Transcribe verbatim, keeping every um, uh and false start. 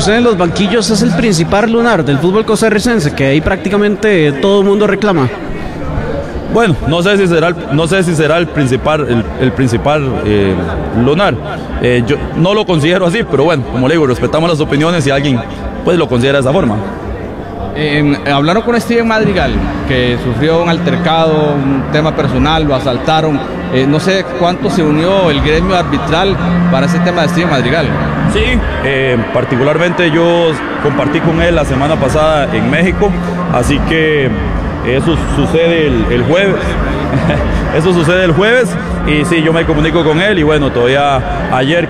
sucede en los banquillos es el principal lunar del fútbol costarricense, que ahí prácticamente todo el mundo reclama. Bueno, no sé si será el, no sé si será el principal, el, el principal eh, lunar. Eh, yo no lo considero así, pero bueno, como le digo, respetamos las opiniones y alguien pues lo considera de esa forma. Eh, hablaron con Steven Madrigal, que sufrió un altercado, un tema personal, lo asaltaron. Eh, no sé cuánto se unió el gremio arbitral para ese tema de Steven Madrigal. Sí, eh, particularmente yo compartí con él la semana pasada en México, así que eso sucede el, el jueves. Eso sucede el jueves y sí, yo me comunico con él y bueno, todavía ayer